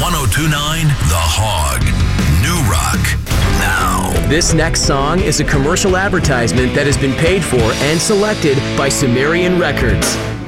1029 The Hog. New Rock. Now. This next song is a commercial advertisement that has been paid for and selected by Sumerian Records.